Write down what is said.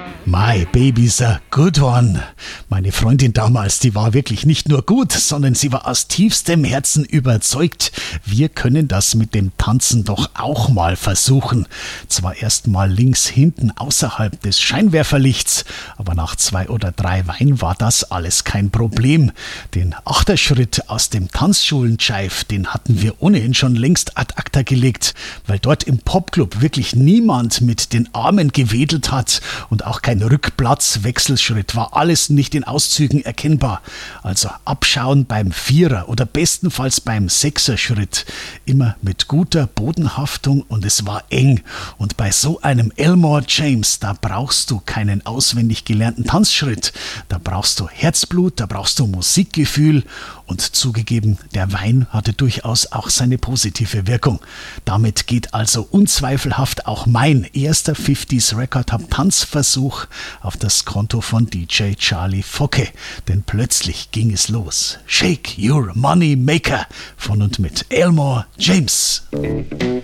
My baby's a good one. Meine Freundin damals, die war wirklich nicht nur gut, sondern sie war aus tiefstem Herzen überzeugt. Wir können das mit dem Tanzen doch auch mal versuchen. Zwar erst mal links hinten außerhalb des Scheinwerferlichts, aber nach 2 oder 3 Wein war das alles kein Problem. Den Achterschritt aus dem Tanzschulen-Jive, den hatten wir ohnehin schon längst ad acta gelegt, weil dort im Popclub wirklich niemand mit den Armen gewedelt hat und auch kein Rückplatz-Wechselschritt, war alles nicht in Auszügen erkennbar. Also abschauen beim Vierer oder bestenfalls beim Sechser-Schritt. Immer mit guter Bodenhaftung und es war eng. Und bei so einem Elmore James, da brauchst du keinen auswendig gelernten Tanzschritt. Da brauchst du Herzblut, da brauchst du Musikgefühl und zugegeben, der Wein hatte durchaus auch seine positive Wirkung. Damit geht also unzweifelhaft auch mein erster 50s Record Hub Tanzversuch auf das Konto von DJ Charlie Focke. Denn plötzlich ging es los. Shake Your Money Maker von und mit Elmore James.